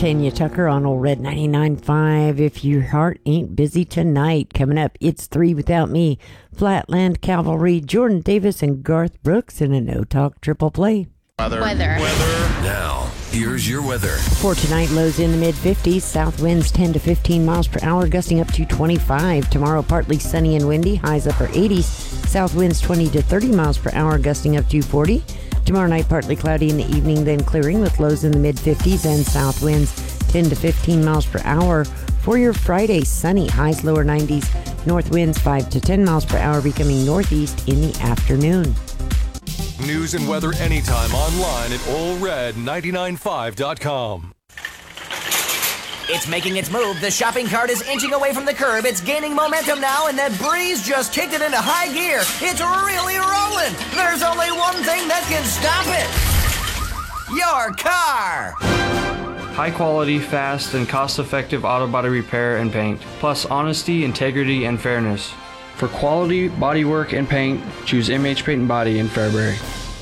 Tanya Tucker on Old Red 99.5. If your heart ain't busy tonight, coming up, It's Three Without Me, Flatland Cavalry, Jordan Davis, and Garth Brooks in a no-talk triple play. Weather. Now, here's your weather. For tonight, lows in the mid-50s, south winds 10 to 15 miles per hour, gusting up to 25. Tomorrow, partly sunny and windy, highs upper 80s, south winds 20 to 30 miles per hour, gusting up to 40. Tomorrow night, partly cloudy in the evening, then clearing with lows in the mid-50s and south winds 10 to 15 miles per hour. For your Friday, sunny, highs lower 90s, north winds 5 to 10 miles per hour, becoming northeast in the afternoon. News and weather anytime online at allred995.com. It's making its move. The shopping cart is inching away from the curb. It's gaining momentum now, and that breeze just kicked it into high gear. It's really rolling. There's only one thing that can stop it. Your car. High quality, fast, and cost-effective auto body repair and paint, plus honesty, integrity, and fairness. For quality bodywork and paint, choose MH Paint and Body in Fairbury.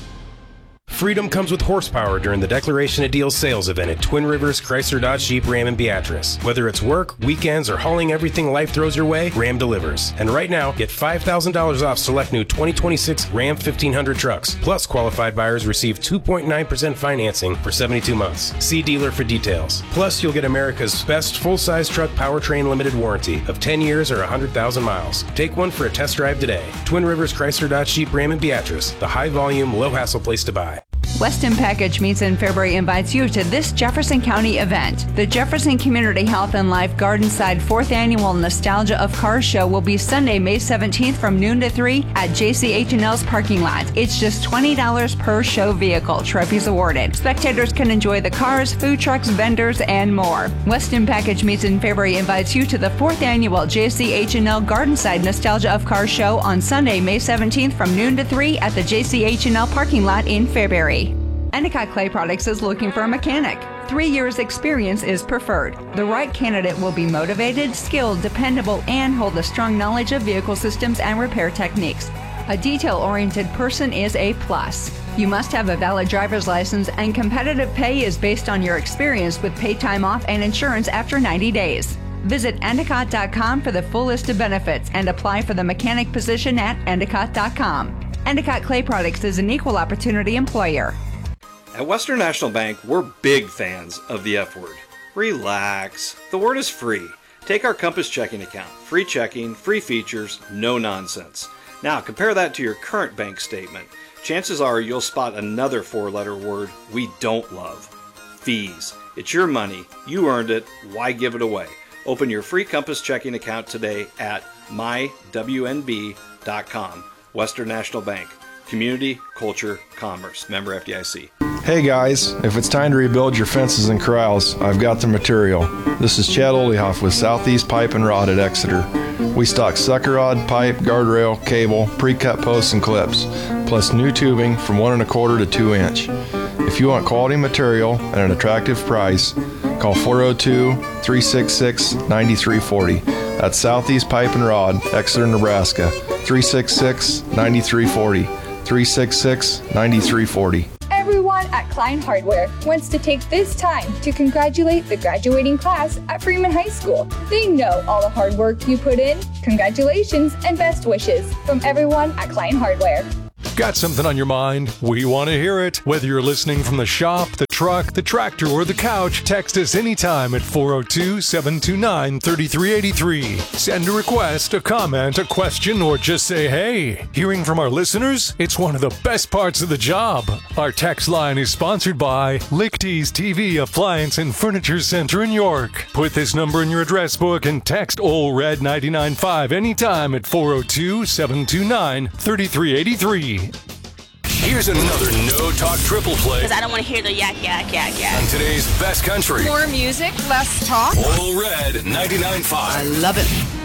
Freedom comes with horsepower during the Declaration of Deals sales event at Twin Rivers Chrysler Dodge Jeep Ram in Beatrice. Whether it's work, weekends, or hauling everything life throws your way, Ram delivers. And right now, get $5,000 off select new 2026 Ram 1500 trucks. Plus, qualified buyers receive 2.9% financing for 72 months. See dealer for details. Plus, you'll get America's best full-size truck powertrain limited warranty of 10 years or 100,000 miles. Take one for a test drive today. Twin Rivers Chrysler Dodge Jeep Ram in Beatrice, the high-volume, low-hassle place to buy. Weston Package Meats in Fairbury invites you to this Jefferson County event. The Jefferson Community Health and Life Gardenside 4th Annual Nostalgia of Cars Show will be Sunday, May 17th from noon to 3 at JCH&L's parking lot. It's just $20 per show vehicle, trophies awarded. Spectators can enjoy the cars, food trucks, vendors, and more. Weston Package Meats in Fairbury invites you to the 4th Annual JCH&L Gardenside Nostalgia of Cars Show on Sunday, May 17th from noon to 3 at the JCH&L parking lot in Fairbury. Endicott Clay Products is looking for a mechanic. 3 years experience is preferred. The right candidate will be motivated, skilled, dependable, and hold a strong knowledge of vehicle systems and repair techniques. A detail-oriented person is a plus. You must have a valid driver's license, and competitive pay is based on your experience with paid time off and insurance after 90 days. Visit Endicott.com for the full list of benefits and apply for the mechanic position at Endicott.com. Endicott Clay Products is an equal opportunity employer. At Western National Bank, we're big fans of the F word. Relax. The word is free. Take our Compass checking account. Free checking, free features, no nonsense. Now, compare that to your current bank statement. Chances are you'll spot another four-letter word we don't love. Fees. It's your money. You earned it. Why give it away? Open your free Compass checking account today at mywnb.com. Western National Bank. Community, culture, commerce. Member FDIC. Hey guys, if it's time to rebuild your fences and corrals, I've got the material. This is Chad Olehoff with Southeast Pipe and Rod at Exeter. We stock sucker rod, pipe, guardrail, cable, pre-cut posts and clips, plus new tubing from 1 1/4 to 2 inch. If you want quality material at an attractive price, call 402-366-9340. That's Southeast Pipe and Rod, Exeter, Nebraska. 366-9340. 366-9340. Everyone at Klein Hardware wants to take this time to congratulate the graduating class at Freeman High School. They know all the hard work you put in. Congratulations and best wishes from everyone at Klein Hardware. Got something on your mind? We want to hear it. Whether you're listening from the shop, the truck, the tractor, or the couch, text us anytime at 402-729-3383. Send a request, a comment, a question, or just say hey. Hearing from our listeners? It's one of the best parts of the job. Our text line is sponsored by Lichty's TV Appliance and Furniture Center in York. Put this number in your address book and text OLRED 995 anytime at 402-729-3383. Here's another no-talk triple play. Because I don't want to hear the yak, yak, yak, yak. On today's best country. More music, less talk. All Red 99.5. I love it.